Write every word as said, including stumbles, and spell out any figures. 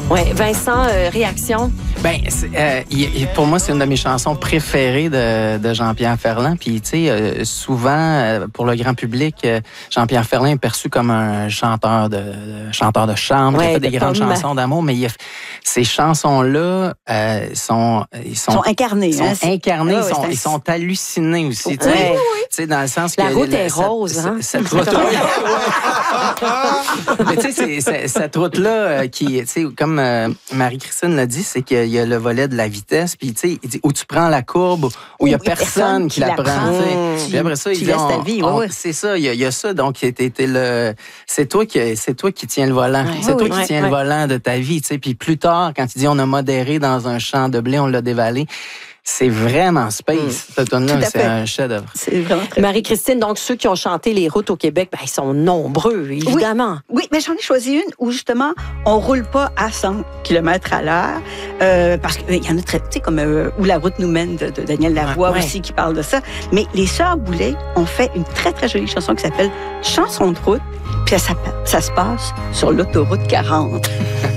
Oui, Vincent, euh, réaction? Ben, euh, il, il, pour moi, c'est une de mes chansons préférées de, de Jean-Pierre Ferland. Puis, tu sais, euh, souvent, euh, pour le grand public, euh, Jean-Pierre Ferland est perçu comme un chanteur de, de chanteur de chambre, ouais, qui a fait des grandes pomme. chansons d'amour, mais il a, ces chansons-là euh, sont, ils sont, sont incarnées. Sont hein, incarnées, ah, ils, sont, un... ils sont hallucinés aussi. Ouais. Tu sais, oui, oui. Tu sais, dans le sens que la route est rose, cette, hein. Cette route, mais tu sais, c'est, cette route-là euh, qui, tu sais, comme euh, Marie-Christine l'a dit, c'est qu'il y a le volet de la vitesse, puis tu sais, il dit où tu prends la courbe, où il y a personne, personne qui la prend. Mmh. Puis après ça, il dit, on, vie, on, ouais. c'est ça, il y, a, il y a ça, donc t'es, t'es le, c'est toi qui, c'est toi qui tiens le volant, ouais, c'est oui, toi oui, qui ouais, tiens ouais. le volant de ta vie, tu sais. Puis plus tard, quand il dit on a modéré dans un champ de blé, on l'a dévalé. C'est vraiment space, mmh. cette tune-là, c'est un chef-d'œuvre. C'est vraiment très Marie-Christine, donc ceux qui ont chanté les routes au Québec, ben, ils sont nombreux, évidemment. Oui, oui, mais j'en ai choisi une où, justement, on roule pas à cent kilomètres à l'heure, euh, parce qu'il y en a très, tu sais, comme euh, Où la route nous mène, de, de Daniel Lavoie ouais, aussi, ouais. qui parle de ça. Mais les Sœurs Boulay ont fait une très, très jolie chanson qui s'appelle « Chanson de route », puis ça, ça se passe sur l'autoroute quarante.